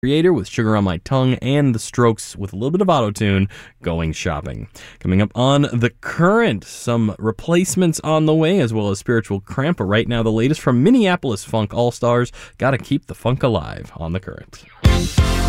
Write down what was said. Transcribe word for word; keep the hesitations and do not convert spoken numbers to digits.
Creator with Sugar on My Tongue, and The Strokes with a little bit of auto-tune, Going Shopping. Coming up on The Current, some replacements on the way, as well as Spiritual Cramp. But right now, the latest from Minneapolis Funk All-Stars, Gotta Keep the Funk Alive on The Current.